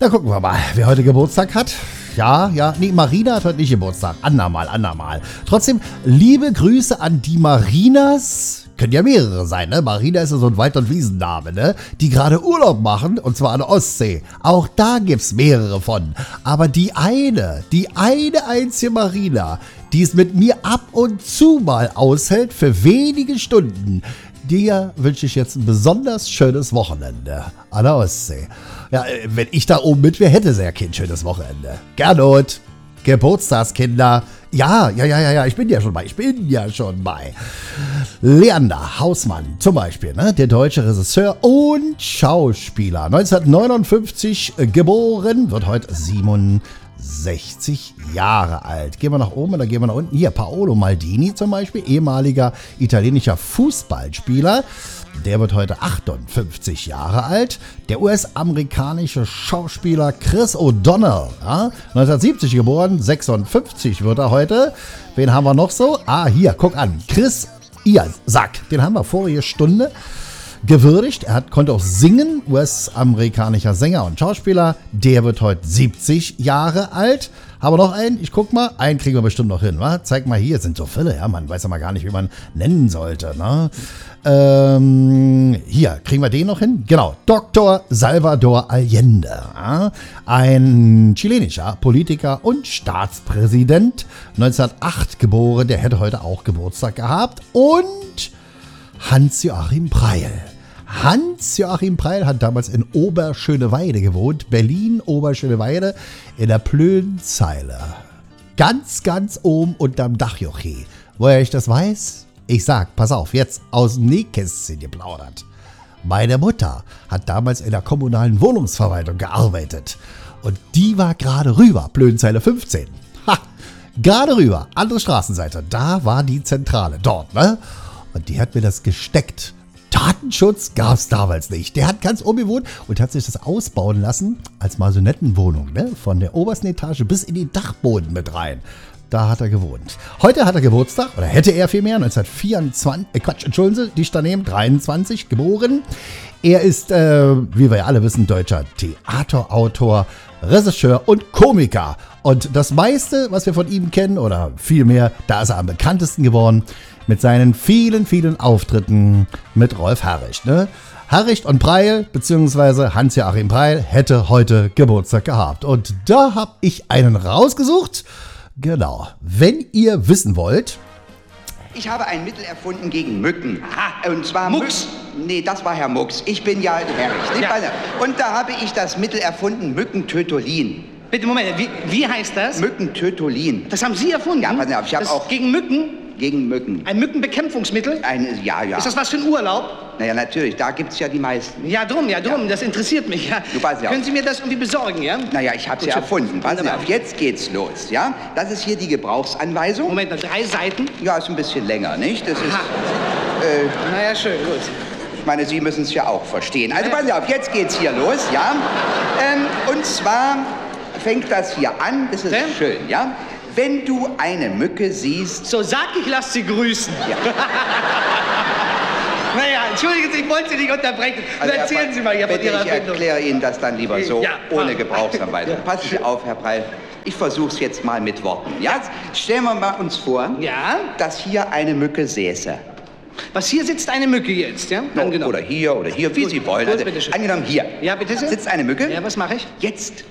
Na, gucken wir mal, wer heute Geburtstag hat. Nee, Marina hat heute nicht Geburtstag. Andermal. Trotzdem, liebe Grüße an die Marinas. Können ja mehrere sein, ne? Marina ist ja so ein Wald- und Wiesenname, ne? Die gerade Urlaub machen, und zwar an der Ostsee. Auch da gibt's mehrere von. Aber die eine einzige Marina, die es mit mir ab und zu mal aushält für wenige Stunden, dir wünsche ich jetzt ein besonders schönes Wochenende an der Ostsee. Ja, wenn ich da oben mit wäre, hätte sie ja kein schönes Wochenende. Gernot, Geburtstagskinder. Ja, ich bin ja schon bei. Leander Hausmann zum Beispiel, ne? Der deutsche Regisseur und Schauspieler. 1959 geboren, wird heute 67 Jahre alt. Gehen wir nach oben oder gehen wir nach unten? Hier, Paolo Maldini zum Beispiel, ehemaliger italienischer Fußballspieler. Der wird heute 58 Jahre alt. Der US-amerikanische Schauspieler Chris O'Donnell, ja, 1970 geboren, 56 wird er heute. Wen haben wir noch so? Hier, guck an. Chris Isaak, den haben wir vorige Stunde gewürdigt. Er konnte auch singen, US-amerikanischer Sänger und Schauspieler. Der wird heute 70 Jahre alt. Haben wir noch einen? Ich guck mal. Einen kriegen wir bestimmt noch hin, wa? Zeig mal hier, es sind so viele, ja, man weiß ja mal gar nicht, wie man nennen sollte, ne? Hier, kriegen wir den noch hin? Genau, Dr. Salvador Allende, ja? Ein chilenischer Politiker und Staatspräsident, 1908 geboren, der hätte heute auch Geburtstag gehabt. Und Hans-Joachim Preil. Hans-Joachim Preil hat damals in Oberschöneweide gewohnt, Berlin, Oberschöneweide, in der Plönzeile. Ganz oben unterm Dachjochi. Woher ich das weiß? Ich sag, pass auf, jetzt aus dem Nähkästchen geplaudert. Meine Mutter hat damals in der kommunalen Wohnungsverwaltung gearbeitet. Und die war gerade rüber, Plönzeile 15. Gerade rüber, andere Straßenseite. Da war die Zentrale, dort, ne? Und die hat mir das gesteckt. Datenschutz gab es damals nicht. Der hat ganz oben gewohnt und hat sich das ausbauen lassen als Maisonettenwohnung, ne? Von der obersten Etage bis in den Dachboden mit rein. Da hat er gewohnt. Heute hat er Geburtstag, oder hätte er vielmehr, 1924, entschuldigen Sie, dicht daneben, 23, geboren. Er ist, wie wir ja alle wissen, deutscher Theaterautor, Regisseur und Komiker. Und das meiste, was wir von ihm kennen, oder vielmehr, da ist er am bekanntesten geworden, mit seinen vielen Auftritten mit Rolf Harricht. Ne? Harricht und Preil, beziehungsweise Hans-Joachim Preil, hätte heute Geburtstag gehabt. Und da habe ich einen rausgesucht. Genau. Wenn ihr wissen wollt... Ich habe ein Mittel erfunden gegen Mücken. Aha. Und zwar Mucks. Nee, das war Herr Mucks. Ich bin ja Harricht. Ja. Und da habe ich das Mittel erfunden, Mückentötolin. Bitte, Moment, wie heißt das? Mückentötolin. Das haben Sie erfunden? Ja, pass auf, ich habe auch... Gegen Mücken? Gegen Mücken. Ein Mückenbekämpfungsmittel? Ja. Ist das was für ein Urlaub? Naja, natürlich, da gibt's ja die meisten. Ja, drum, das interessiert mich. Ja. Du pass auf. Können Sie mir das irgendwie besorgen, ja? Naja, ich hab's ja erfunden. Pass auf, jetzt geht's los, ja? Das ist hier die Gebrauchsanweisung. Moment, 3 Seiten? Ja, ist ein bisschen länger, nicht? Das ist... Naja, schön, gut. Ich meine, Sie müssen es ja auch verstehen. Also pass auf, jetzt geht's hier los, ja? Und zwar fängt das hier an, das ist schön, ja? Wenn du eine Mücke siehst... So, sag ich, lass Sie grüßen. Ja. Naja, entschuldigen Sie, ich wollte Sie nicht unterbrechen. Also erzählen Sie mal hier von bitte, Ihrer ich Erfindung. erkläre Ihnen das dann lieber so, Ja, ohne Gebrauchsanweisung. Passen Sie auf, Herr Preil. Ich versuch's jetzt mal mit Worten. Ja? Stellen wir mal uns vor, Ja? dass hier eine Mücke säße. Was, hier sitzt eine Mücke jetzt, ja? Angenommen. Oder hier, wie Sie wollen. Gut, Also, bitteschön. angenommen hier. Ja, bitte sehr. Sitzt eine Mücke. Ja, was mache ich? Jetzt